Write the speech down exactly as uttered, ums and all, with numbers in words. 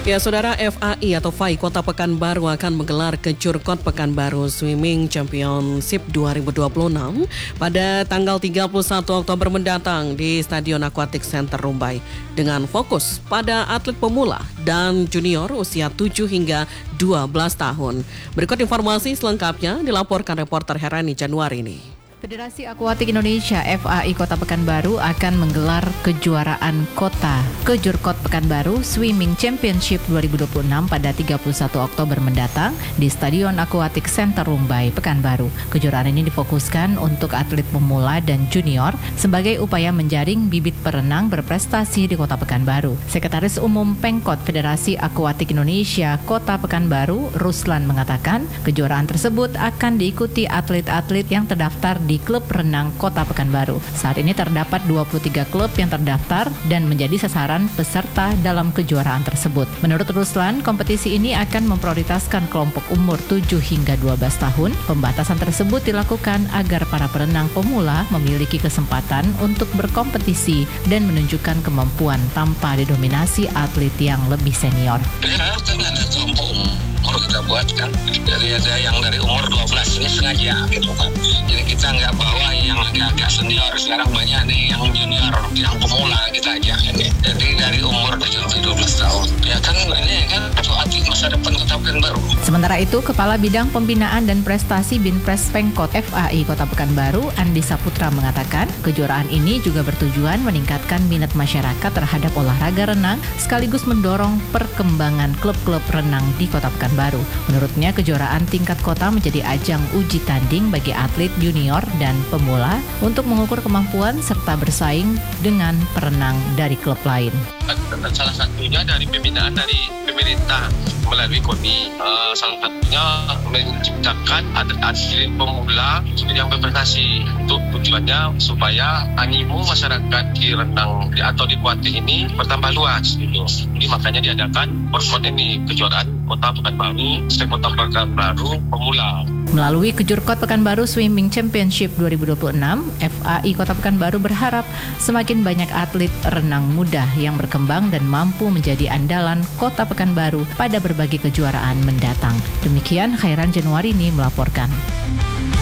Ya, Saudara, F A I atau F A I Kota Pekanbaru akan menggelar Kejurkot Pekanbaru Swimming Championship dua ribu dua puluh enam pada tanggal tiga puluh satu Oktober mendatang di Stadion Aquatic Center Rumbai dengan fokus pada atlet pemula dan junior usia tujuh hingga dua belas tahun. Berikut informasi selengkapnya dilaporkan reporter Herani Januari ini. Federasi Akuatik Indonesia F A I Kota Pekanbaru akan menggelar kejuaraan kota Kejurkot Pekanbaru Swimming Championship dua ribu dua puluh enam pada tiga puluh satu Oktober mendatang di Stadion Aquatic Center Rumbai, Pekanbaru. Kejuaraan ini difokuskan untuk atlet pemula dan junior sebagai upaya menjaring bibit perenang berprestasi di Kota Pekanbaru. Sekretaris Umum Pengkot Federasi Akuatik Indonesia Kota Pekanbaru, Ruslan, mengatakan kejuaraan tersebut akan diikuti atlet-atlet yang terdaftar di klub renang Kota Pekanbaru. Saat ini terdapat dua puluh tiga klub yang terdaftar dan menjadi sasaran peserta dalam kejuaraan tersebut. Menurut Ruslan, kompetisi ini akan memprioritaskan kelompok umur tujuh hingga dua belas tahun. Pembatasan tersebut dilakukan agar para perenang pemula memiliki kesempatan untuk berkompetisi dan menunjukkan kemampuan tanpa didominasi atlet yang lebih senior. Umur kita buat kan, dari ada yang dari umur dua belas ini sengaja gitu kan, jadi kita nggak bawa yang agak-agak senior. Sekarang banyak nih yang junior, yang pemula kita ajak ini, jadi dari umur tujuh sampai dua belas tahun ya kan, ini kan untuk atlet masa depan Kota Pekanbaru. Sementara itu, Kepala Bidang Pembinaan dan Prestasi Binpres Pengkot F A I Kota Pekanbaru, Andi Saputra, mengatakan kejuaraan ini juga bertujuan meningkatkan minat masyarakat terhadap olahraga renang sekaligus mendorong perkembangan klub-klub renang di Kota Pekanbaru. Baru. Menurutnya, kejuaraan tingkat kota menjadi ajang uji tanding bagi atlet junior dan pemula untuk mengukur kemampuan serta bersaing dengan perenang dari klub lain. Salah satunya dari pembinaan dari pemerintah melalui K O N I. Uh, salah satunya menciptakan atlet-atlet pemula yang berprestasi. Untuk tujuannya supaya animo masyarakat di renang atau di kuatik ini bertambah luas gitu. Jadi makanya diadakan perkon ini, kejuaraan Kota Pekanbaru, Kota Pekanbaru pemula. Melalui Kejurkot Pekanbaru Swimming Championship dua ribu dua puluh enam, F A I Kota Pekanbaru berharap semakin banyak atlet renang muda yang berkembang dan mampu menjadi andalan Kota Pekanbaru pada berbagai kejuaraan mendatang. Demikian Khairan Januari ini melaporkan.